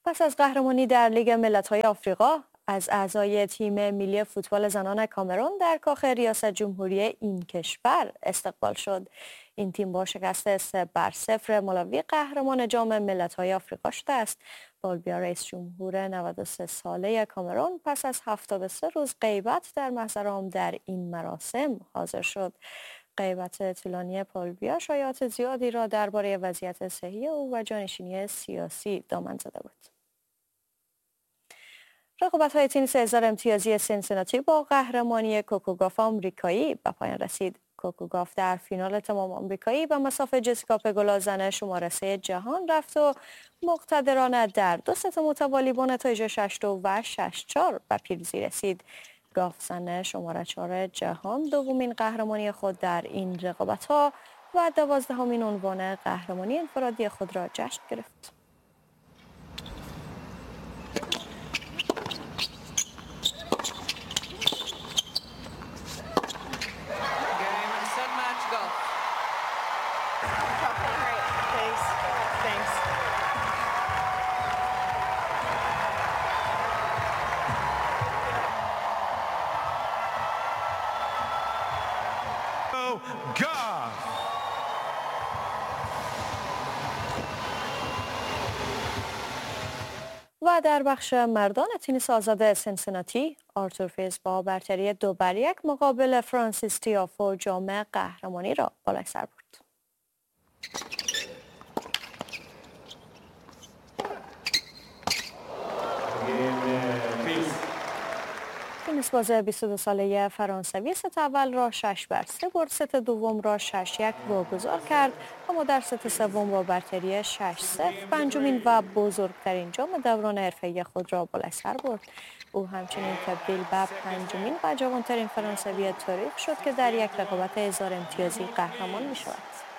پس از قهرمانی در لیگ ملت‌های آفریقا از اعضای تیم ملی فوتبال زنان کامرون در کاخ ریاست جمهوری این کشور استقبال شد. این تیم با شکست 3-0 ملاوی قهرمان جام ملت‌های آفریقا شده است. پال بیا رئیس جمهور 93 ساله کامرون پس از 73 روز غیبت در محضر عام در این مراسم حاضر شد. غیبت طولانی پال بیا شایعات زیادی را درباره وضعیت صحی او و جانشینی سیاسی دامن زده بود. رقابت‌های تنیس 1000 امتیازی سینسیناتی با قهرمانی کوکو گاف آمریکایی به پایان رسید. کوکو گاف در فینال تمام آمریکایی به مصاف جسیکا پگولا زن شماره 3 جهان رفت و مقتدرانه در 2 ست متوالی با نتایج 6-2 و 6-4 به پیروزی رسید. گاف زن شماره 4 جهان دومین قهرمانی خود در این رقابت‌ها و 12مین عنوان قهرمانی انفرادی خود را جشن گرفت. و در بخش مردان تنیس آزاد سینسیناتی آرتور فیز با برتری 2-1 مقابل فرانسیس تیافو جام قهرمانی را بالای سر برد. تنیس باز 22 ساله فرانسوی ست اول را 6-3 برد، ست دوم را 6-1 واگذار کرد اما در ست سوم با برتری 6-0 پنجمین و بزرگترین جام دوران حرفه‌ای خود را بالای سر برد. او همچنین تبدیل به پنجمین و جوانترین فرانسوی تاریخ شد که در یک رقابت 1000 امتیازی قهرمان می شود.